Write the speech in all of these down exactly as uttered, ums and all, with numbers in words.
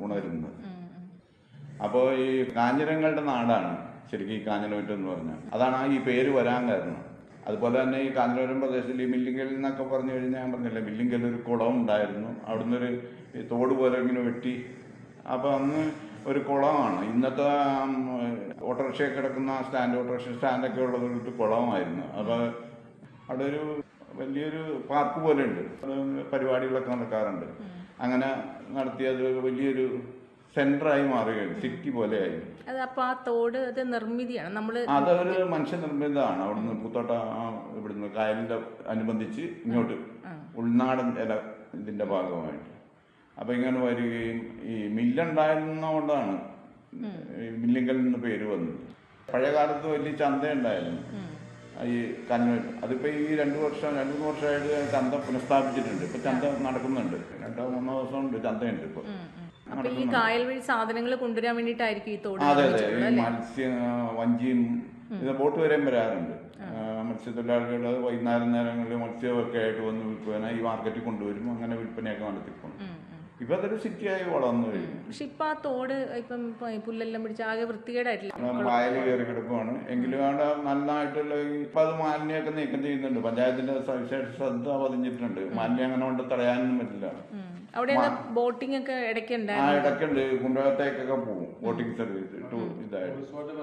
ഉണരുന്നത്. അപ്പോൾ ഈ കാഞ്ഞിരങ്ങളുടെ നാടാണ് ശരിക്കും ഈ കാഞ്ഞിരമറ്റം എന്ന് പറഞ്ഞാൽ. അതാണ് ഈ പേര് വരാൻ കാരണം. അതുപോലെ തന്നെ ഈ കാഞ്ഞിരപുരം പ്രദേശത്തിൽ ഈ മില്ലിങ്കൽ എന്നൊക്കെ പറഞ്ഞു കഴിഞ്ഞാൽ ഞാൻ പറഞ്ഞില്ല, മില്ലിങ്കൽ ഒരു കുളം ഉണ്ടായിരുന്നു. അവിടുന്ന് ഒരു തോട് പോലെ ഇങ്ങനെ വെട്ടി. അപ്പോൾ അന്ന് ഒരു കുളമാണ്. ഇന്നത്തെ ഓട്ടോറിക്ഷ കിടക്കുന്ന സ്റ്റാൻഡ്, ഓട്ടോറിക്ഷ സ്റ്റാൻഡൊക്കെ ഉള്ളത് ഒരു കുളമായിരുന്നു. അപ്പോൾ അവിടെ ഒരു വലിയൊരു പാർക്ക് പോലെ ഉണ്ട്, പരിപാടികളൊക്കെ നടക്കാറുണ്ട്. അങ്ങനെ നടത്തിയത് വലിയൊരു സെന്ററായി മാറുകയാണ്, സിറ്റി പോലെയായി. അപ്പൊ ആ തോട് അത് നിർമ്മിതിയാണ് നമ്മള് അതൊരു മനുഷ്യനിർമ്മിതമാണ്. അവിടുന്ന് പൂത്തോട്ട ഇവിടുന്ന് കായലിന്റെ അനുബന്ധിച്ച് ഇങ്ങോട്ട് ഉൾനാടൻ ഇല ഇതിന്റെ ഭാഗമായിട്ട്. അപ്പൊ ഇങ്ങനെ വരികയും ഈ മില്ലുണ്ടായിരുന്നതുകൊണ്ടാണ് മില്ലിങ്കൽ നിന്ന് പേര് വന്നത്. പഴയ കാലത്ത് വലിയ ചന്ത ഉണ്ടായിരുന്നു ഈ കണ്ണൂർ. അതിപ്പോ ഈ രണ്ടു വർഷം രണ്ടു മൂന്ന് വർഷമായിട്ട് ചന്ത പുനഃസ്ഥാപിച്ചിട്ടുണ്ട്. ഇപ്പൊ ചന്ത നടക്കുന്നുണ്ട്, രണ്ടോ മൂന്നോ ദിവസം ഉണ്ട് ചന്തയുണ്ട് ഇപ്പൊ. ഈ കായൽ വഴി സാധനങ്ങൾ കൊണ്ടുവരാൻ വേണ്ടിയിട്ടായിരിക്കും ഈ തോട്. അതെ അതെ, ഈ മത്സ്യ വഞ്ചിയും ഇത് ബോട്ട് വരെയും വരാറുണ്ട്. മത്സ്യത്തൊഴിലാളികൾ വൈകുന്നേരം നേരങ്ങളിൽ മത്സ്യമൊക്കെ ആയിട്ട് വന്ന് വിൽപ്പന ഈ മാർക്കറ്റിൽ കൊണ്ടുവരും. അങ്ങനെ വിൽപ്പനയൊക്കെ നടത്തിക്കൊണ്ട് ഇപ്പൊ അതൊരു സിറ്റിയായി വളർന്നു കഴിഞ്ഞു. പക്ഷെ ഇപ്പൊ ആ തോട് ഇപ്പം പുല്ലെല്ലാം പിടിച്ച് ആകെ വൃത്തികേടായിട്ടില്ല, പായൽ കയറി കിടക്കുവാണ്. എങ്കിലും അവിടെ നല്ലതായിട്ടുള്ള ഇപ്പൊ അത് മാലിന്യമൊക്കെ നീക്കം ചെയ്യുന്നുണ്ട്. പഞ്ചായത്തിന്റെ സവിശേഷ ശ്രദ്ധ പതിഞ്ഞിട്ടുണ്ട്. മാലിന്യം അങ്ങനെ കൊണ്ട് തടയാനൊന്നും പറ്റില്ല. അവിടെ ബോട്ടിംഗ് ഒക്കെ ഇടയ്ക്കുണ്ട്. ആ ഇടയ്ക്കുണ്ട്, കുണ്ടകത്തേക്കൊക്കെ പോകും ബോട്ടിംഗ് സർവീസ് ഇതായിട്ട്.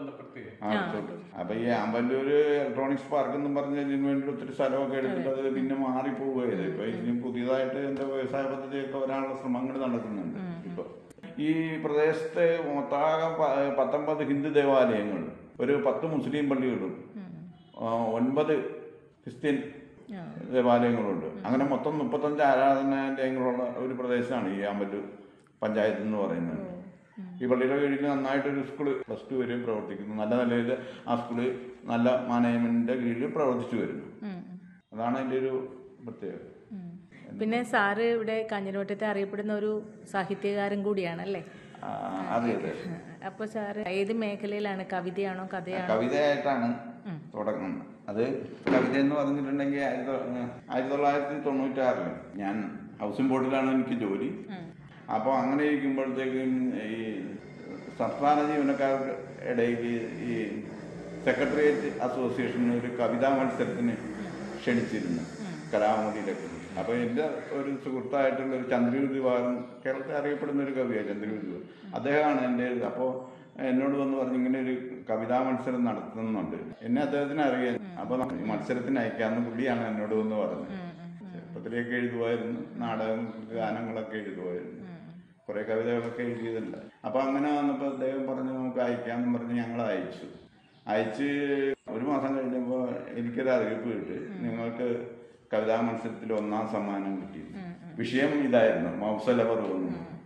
അപ്പൊ ഈ ആമ്പല്ലൂര് ഇലക്ട്രോണിക്സ് പാർക്ക് എന്നും പറഞ്ഞതിന് വേണ്ടി ഒത്തിരി സ്ഥലമൊക്കെ എടുത്തിട്ട് അത് പിന്നെ മാറിപ്പോവുകയത്. ഇപ്പൊ ഇനി പുതിയതായിട്ട് എന്താ വ്യവസായ പദ്ധതിയൊക്കെ വരാനുള്ള ശ്രമങ്ങൾ നടക്കുന്നുണ്ട്. ഇപ്പൊ ഈ പ്രദേശത്തെ മൊത്താകെ പത്തൊമ്പത് ഹിന്ദു ദേവാലയങ്ങൾ, ഒരു പത്ത് മുസ്ലിം പള്ളികളും ഒൻപത് ക്രിസ്ത്യൻ ദേവാലയങ്ങളുണ്ട്. അങ്ങനെ മൊത്തം മുപ്പത്തഞ്ച് ആരാധനാലയങ്ങളുള്ള ഒരു പ്രദേശമാണ് ഈ ആമ്പല്ലൂർ പഞ്ചായത്ത് എന്ന് പറയുന്നത്. ഈ പള്ളിയുടെ കീഴിൽ നന്നായിട്ടൊരു സ്കൂള് പ്ലസ് ടു വരെയും പ്രവർത്തിക്കുന്നു. നല്ല നിലയിൽ ആ സ്കൂള് നല്ല മാനേജ്മെന്റിന്റെ കീഴിൽ പ്രവർത്തിച്ചു വരുന്നു. അതാണ് അതിന്റെ ഒരു പ്രത്യേകത. പിന്നെ സാറ് ഇവിടെ കാഞ്ഞിരമറ്റത്തെ അറിയപ്പെടുന്ന ഒരു സാഹിത്യകാരൻ കൂടിയാണല്ലേ? അതെ അതെ. അപ്പൊ സാറ് ഏത് മേഖലയിലാണ്? കവിതയാണോ കഥയാണോ? കവിതയായിട്ടാണ് തുടങ്ങുന്നത്. അത് കവിത എന്ന് പറഞ്ഞിട്ടുണ്ടെങ്കിൽ ആയിരത്തി ആയിരത്തി തൊള്ളായിരത്തി തൊണ്ണൂറ്റാറില് ഞാൻ ഹൗസിംഗ് ബോർഡിലാണ് എനിക്ക് ജോലി. അപ്പോൾ അങ്ങനെ ഇരിക്കുമ്പോഴത്തേക്കും ഈ സംസ്ഥാന ജീവനക്കാർക്ക് ഇടയിൽ ഈ സെക്രട്ടേറിയറ്റ് അസോസിയേഷൻ ഒരു കവിതാ മത്സരത്തിന് ക്ഷണിച്ചിരുന്നു കലാമതിയിലൊക്കെ. അപ്പോൾ എൻ്റെ ഒരു സുഹൃത്തായിട്ടുള്ള ഒരു ചന്ദ്രയൂർ ദിവാകരൻ, കേരളത്തിൽ അറിയപ്പെടുന്ന ഒരു കവിയാണ് ചന്ദ്രയൂർ ദിവാകരൻ, അദ്ദേഹമാണ് എൻ്റെ. അപ്പോൾ എന്നോട് വന്ന് പറഞ്ഞു ഇങ്ങനെ ഒരു കവിതാ മത്സരം നടത്തുന്നുണ്ട്, എന്നെ അദ്ദേഹത്തിന് അറിയാം, അപ്പോൾ മത്സരത്തിന് അയക്കാമെന്ന് പുള്ളിയാണ് എന്നോട് വന്ന് പറഞ്ഞത്. ചെറുപ്പത്തിലേക്ക് എഴുതുമായിരുന്നു, നാടകം ഗാനങ്ങളൊക്കെ എഴുതുമായിരുന്നു, കുറെ കവിതകളൊക്കെ എഴുതിയതല്ല. അപ്പൊ അങ്ങനെ വന്നപ്പോൾ അദ്ദേഹം പറഞ്ഞു നമുക്ക് അയക്കാമെന്ന് പറഞ്ഞ് ഞങ്ങൾ അയച്ചു. അയച്ച് ഒരു മാസം കഴിഞ്ഞപ്പോൾ എനിക്കൊരു അറിയിപ്പ് കിട്ടി, നിങ്ങൾക്ക് കവിതാ മത്സരത്തിൽ ഒന്നാം സമ്മാനം കിട്ടി. വിഷയം ഇതായിരുന്നു, മൗസലപർവ്വം.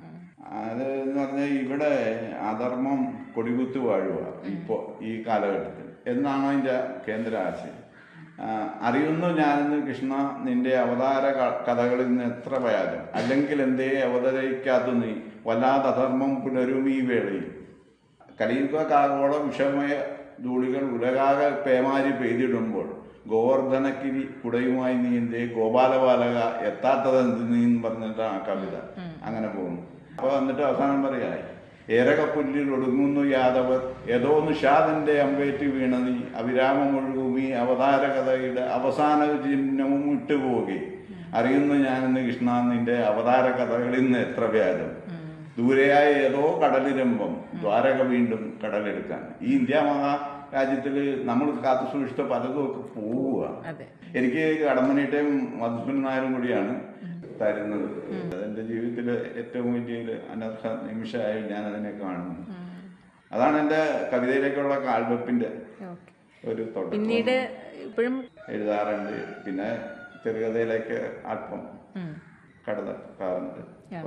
അത് എന്ന് പറഞ്ഞാൽ ഇവിടെ അധർമ്മം കൊടികുത്ത് വാഴുക ഇപ്പോ ഈ കാലഘട്ടത്തിൽ എന്നാണ് അതിന്റെ കേന്ദ്ര ആശയം. അറിയുന്നു ഞാനിന്ന് കൃഷ്ണ നിന്റെ അവതാര കഥകളിൽ നിന്ന് എത്ര വ്യാജം, അല്ലെങ്കിൽ എന്തേ അവതരിക്കാത്ത നീ വല്ലാതെ അധർമ്മം പുനരും ഈ വേളയിൽ. കലിയുഗ കാലോള വിഷമയ ധൂളികൾ ഉലകാകെ പേമാരി പെയ്തിടുമ്പോൾ ഗോവർദ്ധനക്കിരി കുടയുമായി നീ എന്തേ ഗോപാലബാലക എത്താത്തതെന്ത് നീ എന്ന് പറഞ്ഞിട്ടാണ് ആ കവിത. അങ്ങനെ പോകുന്നു. അപ്പൊ എന്നിട്ട് അവസാനം പറയാ ഏരകപ്പുല്ലിൽ ഒടുങ്ങുന്നു യാദവർ ഏതോ നിഷാദന്റെ അമ്പേറ്റ് വീണ നീ അവിരാമമൊഴുകുമീ അവതാര കഥയുടെ അവസാന ചിഹ്നവും ഇട്ടുപോകെ. അറിയുന്നു ഞാനെന്ന് കൃഷ്ണ നിന്റെ അവതാര കഥകളിൽ നിന്ന് എത്ര വ്യാജം. ദൂരെയായ ഏതോ കടലിരമ്പം ദ്വാരക വീണ്ടും കടലെടുക്കാൻ. ഈ ഇന്ത്യ മഹാരാജ്യത്തില് നമ്മൾ കാത്തു സൂക്ഷിച്ച പലതും ഒക്കെ പോവുക. എനിക്ക് കടമ്പനിട്ടയും മധുസൂദനൻ നായരും കൂടിയാണ് തരുന്നത്. അതെന്റെ ജീവിതത്തിലെ ഏറ്റവും വലിയൊരു അനർഹ നിമിഷമായി ഞാൻ അതിനെ കാണുന്നു. അതാണ് എന്റെ കവിതയിലേക്കുള്ള കാൽവെപ്പിന്റെ ഒരു തുടക്കം. പിന്നീട് ഇപ്പോഴും എഴുതാറുണ്ട്. പിന്നെ ചെറുകഥയിലേക്ക് അല്പം കടക്കാറുണ്ട്.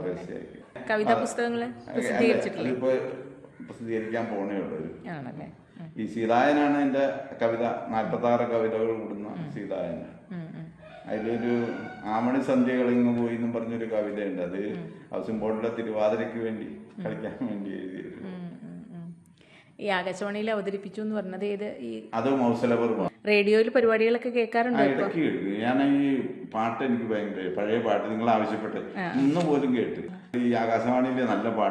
കവിതാ പുസ്തകങ്ങള് അതിപ്പോ പ്രസിദ്ധീകരിക്കാൻ പോണേ ഉള്ളൂ. ഈ സീതായനാണ് എന്റെ കവിത, നാൽപ്പത്തി ആറ് കവിതകൾ കൂടുന്ന സീതായന. അതിലൊരു ആമണി സന്ധ്യകളിങ്ങ് പോയി എന്നും പറഞ്ഞൊരു കവിതയുണ്ട്. അത് ഹൗസിംഗ് ബോർഡിലെ തിരുവാതിരയ്ക്ക് വേണ്ടി കളിക്കാൻ വേണ്ടി എഴുതിയത്. ഈ ആകാശവാണിയിൽ അവതരിപ്പിച്ചു എന്ന് പറഞ്ഞത് ഏത്? അത് മൗസലപർവ്വം. റേഡിയോയിൽ പരിപാടികളൊക്കെ കേൾക്കാറുണ്ട്. ഇടയ്ക്ക് കേൾക്കും. ഞാൻ ഈ പാട്ട് എനിക്ക് ഭയങ്കര പഴയ പാട്ട് നിങ്ങൾ ആവശ്യപ്പെട്ട് ഇന്ന് പോലും കേട്ട്. ഈ ആകാശവാണിയിലെ നല്ല പാട്ട്